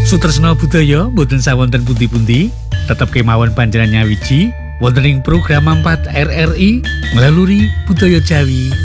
Sutresna budaya boten sawonten pundi-pundi, tetep kemawon panjenengan nyawiji wonten ing program 4 RRI melalui budaya Jawi